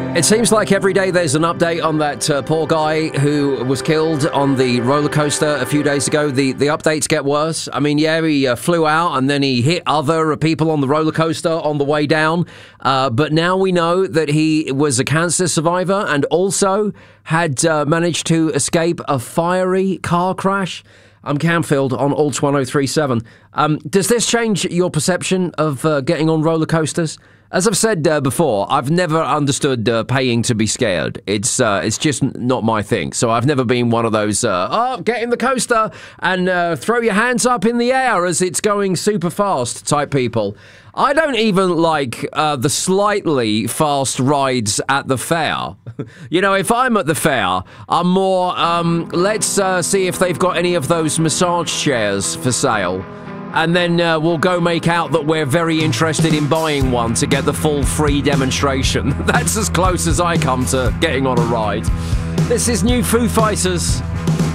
It seems like every day there's an update on that poor guy who was killed on the roller coaster a few days ago. The updates get worse. I mean, yeah, he flew out and then he hit other people on the roller coaster on the way down. But now we know that he was a cancer survivor and also had managed to escape a fiery car crash. I'm Camfield on Alt 1037. Does this change your perception of getting on roller coasters? As I've said before, I've never understood paying to be scared. It's just not my thing. So I've never been one of those, get in the coaster and throw your hands up in the air as it's going super fast type people. I don't even like the slightly fast rides at the fair. You know, if I'm at the fair, I'm more, let's see if they've got any of those massage chairs for sale. And then we'll go make out that we're very interested in buying one to get the full free demonstration. That's as close as I come to getting on a ride. This is new Foo Fighters,